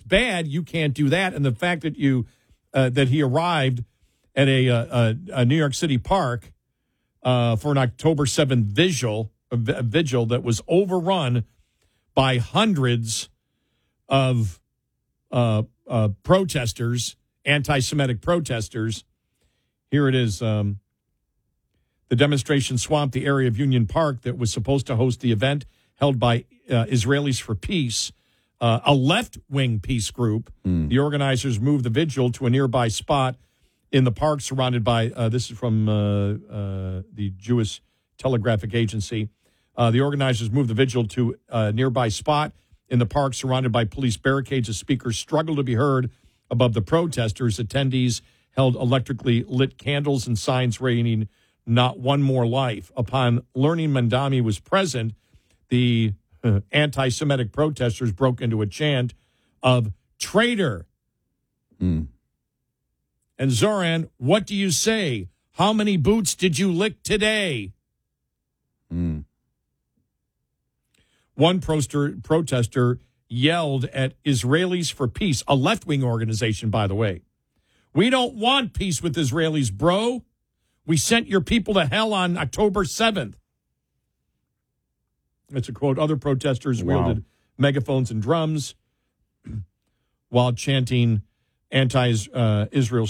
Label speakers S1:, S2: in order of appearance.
S1: bad, you can't do that. And the fact that that he arrived at a New York City park for an October 7th vigil that was overrun by hundreds of protesters, anti-Semitic protesters. Here it is. The demonstration swamped the area of Union Park that was supposed to host the event held by Israelis for Peace, a left-wing peace group. The organizers moved the vigil to a nearby spot in the park surrounded by, this is from the Jewish Telegraphic Agency. The organizers moved the vigil to a nearby spot in the park surrounded by police barricades as speakers struggled to be heard above the protesters. Attendees held electrically lit candles and signs reading, "Not one more life." Upon learning Mandami was present, the anti-Semitic protesters broke into a chant of "traitor." And Zoran, what do you say? How many boots did you lick today? One protester yelled at Israelis for Peace, a left-wing organization, by the way. "We don't want peace with Israelis, bro. We sent your people to hell on October 7th. That's a quote. Other protesters wielded megaphones and drums while chanting anti-Israel